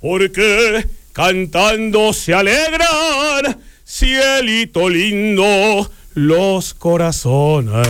porque cantando se alegran, cielito lindo, los corazones.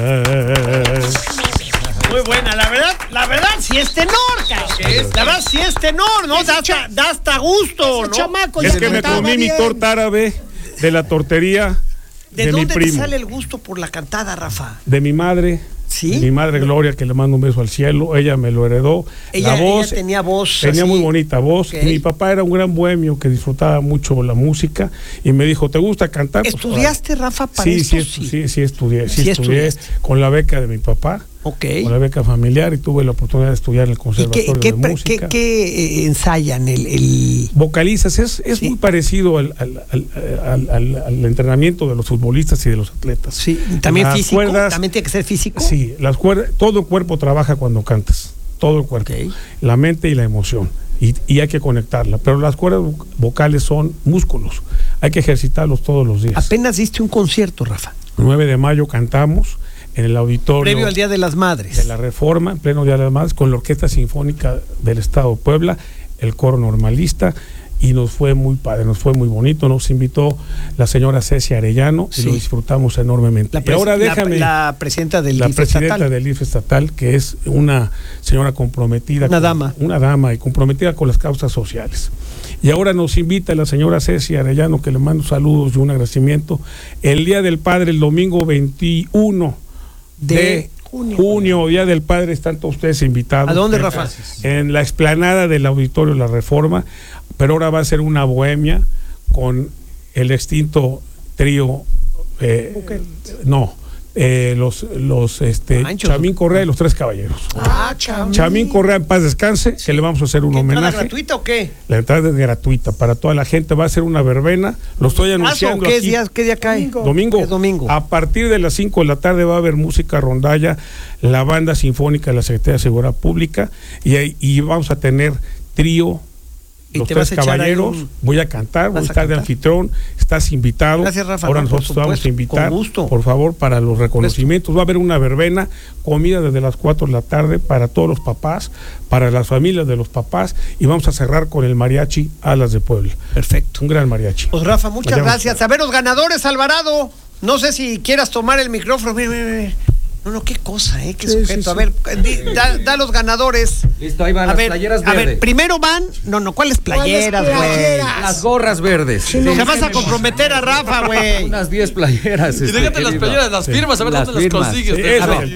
Muy buena, la verdad sí es tenor, cabrón. La verdad sí es tenor, ¿no? Da hasta gusto, ¿no? Chamaco, Es que me comí mi torta árabe de la tortería ¿De mi dónde te primo. sale el gusto por la cantada, Rafa? De mi madre. ¿Sí? De mi madre Gloria, que le mando un beso al cielo. Ella me lo heredó. Ella Ella tenía voz Tenía así. muy bonita voz. Ok. Y mi papá era un gran bohemio que disfrutaba mucho la música. Y me dijo, ¿te gusta cantar? Pues, ¿Estudiaste, Rafa, para sí, esto? sí estudié. Sí Estudié estudiaste. con la beca de mi papá. Ok. Con la beca familiar, y tuve la oportunidad de estudiar en el ¿Y Conservatorio de Música. qué ensayan? Vocalizas, es Sí. muy parecido al entrenamiento de los futbolistas y de los atletas. Sí, también Las físico, cuerdas, también tiene que ser físico. Sí, las cuerdas, todo el cuerpo trabaja cuando cantas, todo el cuerpo, Ok. la mente y la emoción, y hay que conectarla, pero las cuerdas vocales son músculos, hay que ejercitarlos todos los días. Apenas diste un concierto, Rafa. 9 de mayo cantamos en el auditorio Previo al Día de las Madres. de la Reforma, en pleno Día de las Madres, con la Orquesta Sinfónica del Estado de Puebla, el coro normalista, y nos fue muy padre, nos fue muy bonito. Nos invitó la señora Cecia Arellano, Sí. y lo disfrutamos enormemente. Y ahora déjame, la presidenta del la IFE presidenta estatal. del IFE estatal, que es una señora comprometida, Una dama y comprometida con las causas sociales. Y ahora nos invita la señora Cecia Arellano, que le mando saludos y un agradecimiento, el Día del Padre, el domingo 21 de junio, Día del Padre. Están todos ustedes invitados. ¿A dónde, Rafa? En la explanada del Auditorio La Reforma, pero ahora va a ser una bohemia con el extinto trío, Chamín Correa y los Tres Caballeros. Chamín Correa, en paz descanse, que le vamos a hacer un ¿Entrada homenaje. gratuita o qué? La entrada es gratuita para toda la gente, va a ser una verbena, lo estoy anunciando ¿Qué aquí. día cae? Domingo. Es domingo. A partir de las 5 de la tarde va a haber música rondalla, la banda sinfónica de la Secretaría de Seguridad Pública, y vamos a tener trío, ¿Y los te Tres vas a echar Caballeros. ahí Voy a cantar, voy a ¿Vas a estar de cantar? anfitrión, estás invitado. Gracias, Rafa. Ahora No, por nosotros te vamos a supuesto, invitar, con gusto. por favor, para los reconocimientos. Va a haber una verbena, comida desde las 4 de la tarde para todos los papás, para las familias de los papás, y vamos a cerrar con el mariachi Alas de Puebla. Perfecto. Un gran mariachi. Pues Rafa, muchas Vayamos. gracias. A ver, los ganadores, Alvarado. No sé si quieras tomar el micrófono. Mira. No, qué cosa, qué Sí, sujeto. sí, A ver, da los ganadores. Listo, ahí van A las ver, playeras a ver, verdes. primero van. ¿Cuáles playeras, güey? playeras? Las gorras verdes. Sí, no, Se vas a comprometer a Rafa, güey. Unas 10 playeras. Y déjate las playeras, las firmas, a ver Las dónde las firmas. consigues. Sí, Rafa. eso.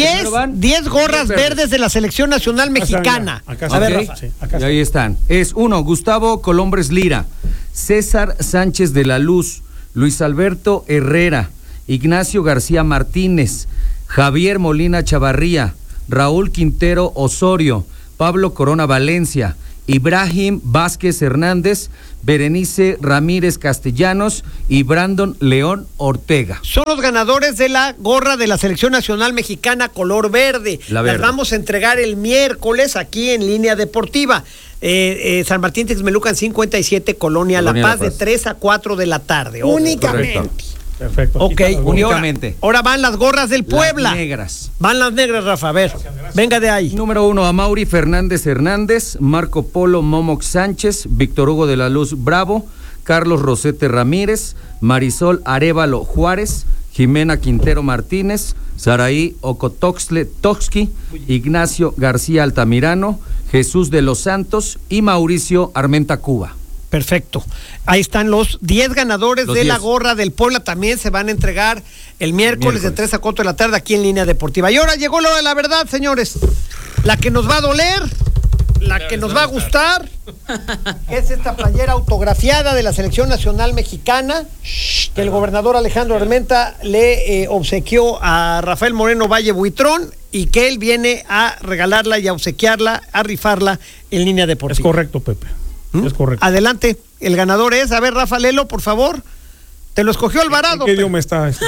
10 gorras verdes. verdes de la Selección Nacional Mexicana. Acá A ver, están, Rafa. sí, acá Y ahí están. Es 1, Gustavo Colombres Lira, César Sánchez de la Luz, Luis Alberto Herrera, Ignacio García Martínez, Javier Molina Chavarría, Raúl Quintero Osorio, Pablo Corona Valencia, Ibrahim Vázquez Hernández, Berenice Ramírez Castellanos y Brandon León Ortega. Son los ganadores de la gorra de la Selección Nacional Mexicana color verde. La verde. Las vamos a entregar el miércoles aquí en Línea Deportiva. San Martín Texmelucan 57, Colonia La Paz, de 3 a 4 de la tarde. Ojo. Únicamente. Correcto. Perfecto. Ok, Aquí están las y ahora, únicamente. ahora van las gorras del Puebla. Las negras. Van las negras, Rafa. A ver, venga de ahí. Número 1, Amaury Fernández Hernández, Marco Polo Momox Sánchez, Víctor Hugo de la Luz Bravo, Carlos Rosete Ramírez, Marisol Arévalo Juárez, Jimena Quintero Martínez, Saraí Ocotoxle Toxqui, Ignacio García Altamirano, Jesús de los Santos y Mauricio Armenta Cuba. Perfecto. Ahí están los 10 ganadores Los de la 10. gorra del Puebla. También se van a entregar el miércoles de 3 a 4 de la tarde aquí en Línea Deportiva. Y ahora llegó la hora de la verdad, señores. La que nos va a doler, la que nos va a gustar, es esta playera autografiada de la Selección Nacional Mexicana que el gobernador Alejandro Armenta le obsequió a Rafael Moreno Valle Buitrón, y que él viene a regalarla y a obsequiarla, a rifarla en Línea Deportiva. Es correcto, Pepe. Es correcto. Adelante, el ganador es, a ver, Rafa, léelo, por favor. Te lo escogió Alvarado. ¿En qué idioma está esto?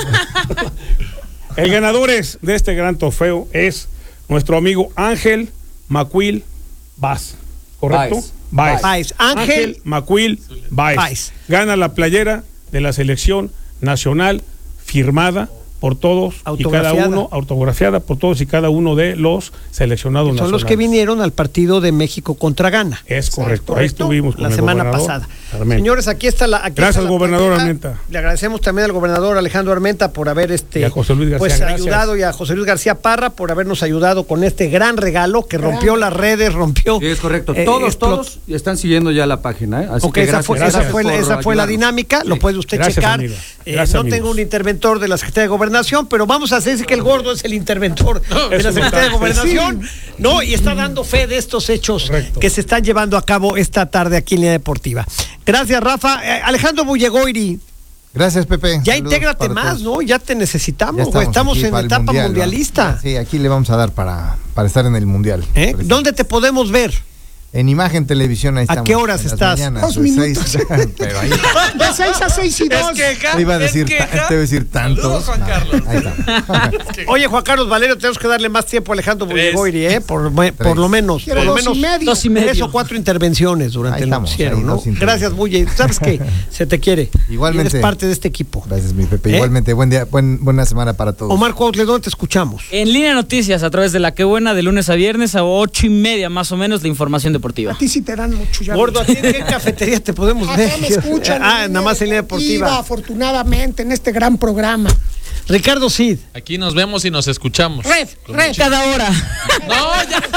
El ganador de este gran trofeo es nuestro amigo Ángel Macuil Vaz. ¿Correcto? Baez. Baez. Ángel Macuil Baez. Baez. Gana la playera de la Selección Nacional firmada por todos y cada uno, autografiada por todos y cada uno de los seleccionados son nacionales. los que vinieron al partido de México contra Ghana. Es correcto, ahí estuvimos con la el semana gobernador pasada. Armenta. Señores, aquí está la. Gracias al gobernador Armenta. Le agradecemos también al gobernador Alejandro Armenta por haber y a José Luis García, pues gracias. ayudado, y a José Luis García Parra por habernos ayudado con este gran regalo que rompió las redes, rompió. Sí, es correcto. Todos están siguiendo ya la página, ¿eh? Así Ok, que esa fue la ayudarnos. dinámica, lo puede usted Gracias, checar. Gracias, no amigos. tengo un interventor de la Secretaría de Gobernación, pero vamos a hacer que el gordo es el interventor de la Secretaría de Gobernación, ¿no? Y está dando fe de estos hechos que se están llevando a cabo esta tarde aquí en Línea Deportiva. Gracias, Rafa. Alejandro Bullegoiri. Gracias, Pepe. Ya Saludos intégrate más, todos. ¿no? Ya te necesitamos, Ya güey. Estamos aquí en para el etapa mundial, mundialista. ¿no? Sí, aquí le vamos a dar para estar en el mundial. ¿Dónde te podemos ver? En Imagen Televisión, ahí estamos. ¿A qué horas en las estás? mañanas, 2 de minutos. 6, pero ahí De 6 a 6 y 2. te iba a decir, tantos. Juan No, Carlos. ahí está. Oye, Juan Carlos Valerio, tenemos que darle más tiempo a Alejandro Bullegoiri, por lo menos. Quiero Por lo 2 y menos medio. 2 y medio. 3 o 4 intervenciones durante Ahí el estamos, noticiero, ahí ¿no? 2 intervenciones. Gracias, Bulle. ¿Sabes qué? Se te quiere. Igualmente. Y eres parte de este equipo. Gracias, mi Pepe. ¿Eh? Igualmente, buen día, buena semana para todos. Omar Cuautle, ¿dónde te escuchamos? En Línea Noticias, a través de La Qué Buena, de lunes a viernes a 8:30 más o menos, la información deportiva. A ti sí te dan mucho. Ya Gordo, lo ¿a ti en qué cafetería te podemos ver? acá me escuchan. Nada más en Línea Deportiva. Afortunadamente, en este gran programa. Ricardo Cid. Aquí nos vemos y nos escuchamos. Red. Cada hora. No, ya.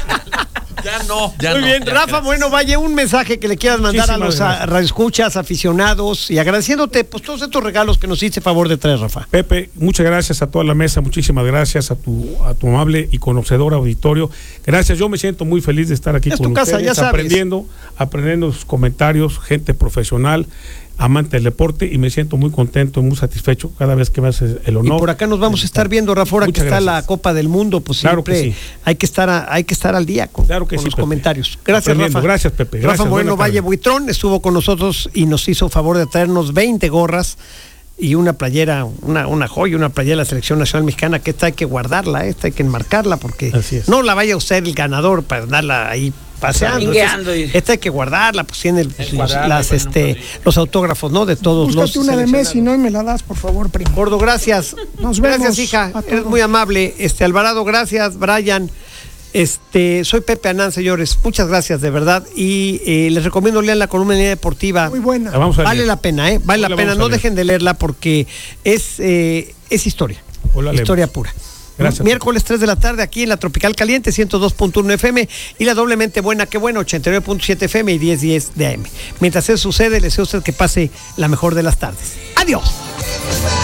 Ya no. Ya Muy no, bien, ya, Rafa, gracias. bueno, vaya un mensaje que le quieras mandar a Muchísimas los gracias. radioescuchas, aficionados y agradeciéndote pues todos estos regalos que nos hiciste favor de traer, Rafa. Pepe, muchas gracias a toda la mesa, muchísimas gracias a tu amable y conocedor auditorio. Gracias, yo me siento muy feliz de estar aquí Es con tu casa, ustedes, ya sabes. aprendiendo sus comentarios, gente profesional, amante del deporte, y me siento muy contento y muy satisfecho cada vez que me haces el Y honor. por acá nos vamos a estar viendo, Rafa, ahora que Muchas está la gracias. Copa del Mundo, pues Claro que siempre sí. hay que estar al día con, Claro que con sí, los Pepe. comentarios. Gracias, Aprendiendo. Rafa. Gracias, Pepe. Rafa Gracias, Moreno buena tarde. Valle Buitrón estuvo con nosotros y nos hizo favor de traernos 20 gorras y una playera, una joya, una playera de la Selección Nacional Mexicana, que esta hay que guardarla, esta hay que enmarcarla, porque Así es. no la vaya a usar el ganador para andarla ahí paseando. Mingueando Entonces, y- esta hay que guardarla, pues tiene Encuadrarla, los autógrafos, ¿no? De todos los Búscate una de seleccionados. Messi, ¿no? Y me la das, por favor, primo. Gordo, gracias. Nos Gracias, vemos hija. a Eres todos. muy amable. Alvarado, gracias. Brian. Soy Pepe Anán, señores. Muchas gracias, de verdad. Y les recomiendo leer la columna en Línea Deportiva. Muy buena. La vamos a Vale leer. la pena, Vale Hoy la la pena. vamos a No leer. dejen de leerla porque es historia. Hoy la leemos. Historia pura. Gracias. Miércoles 3 de la tarde aquí en la Tropical Caliente 102.1 FM y la doblemente buena, qué buena, 89.7 FM y 1010 de AM. Mientras eso sucede, les deseo a usted que pase la mejor de las tardes. ¡Adiós!